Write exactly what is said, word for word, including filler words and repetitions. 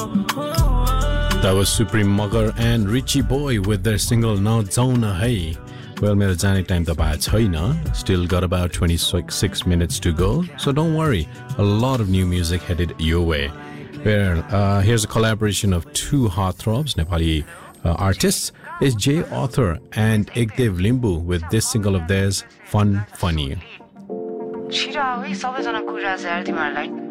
That was Supreme Mugger and Richie Boy with their single Now Zauna Hai. Well, मेरो जाने time त भएको छैन. Still got about twenty-six minutes to go. So don't worry. A lot of new music headed your way. Well, uh, here's a collaboration of two heartthrobs, Nepali uh, artists. It's Jay Author and Ekdev Limbu with this single of theirs, Fun Funny. छिटो आऊ है सबैजना कुरा छ यार तिमीहरूलाई